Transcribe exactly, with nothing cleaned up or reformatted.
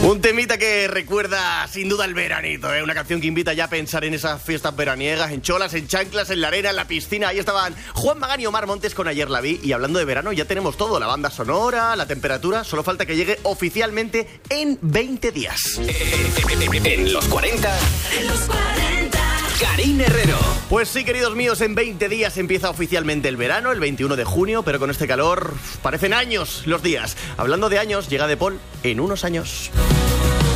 Un temita que recuerda sin duda el veranito, ¿eh? Una canción que invita ya a pensar en esas fiestas veraniegas, en cholas, en chanclas, en la arena, en la piscina. Ahí estaban Juan Magán y Omar Montes con Ayer la vi. Y hablando de verano ya tenemos todo, la banda sonora, la temperatura. Solo falta que llegue oficialmente en veinte días. En los cuarenta. En los cuarenta. Karin Herrero. Pues sí, queridos míos, en veinte días empieza oficialmente el verano, el veintiuno de junio, pero con este calor parecen años los días. Hablando de años, llega De Paul en unos años.